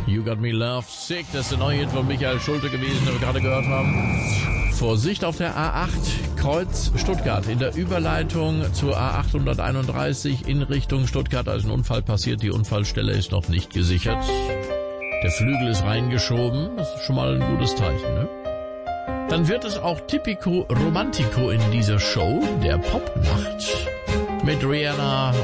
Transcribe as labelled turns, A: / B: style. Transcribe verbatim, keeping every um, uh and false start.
A: You Got Me Love Sick, das ist der neue Hit von Michael Schulte gewesen, den wir gerade gehört haben. Vorsicht auf der A acht, Kreuz Stuttgart. In der Überleitung zur A achthunderteinunddreißig in Richtung Stuttgart, als ein Unfall passiert. Die Unfallstelle ist noch nicht gesichert. Der Flügel ist reingeschoben. Das ist schon mal ein gutes Zeichen, ne? Dann wird es auch Typico Romantico in dieser Show, der Popnacht. Mit Rihanna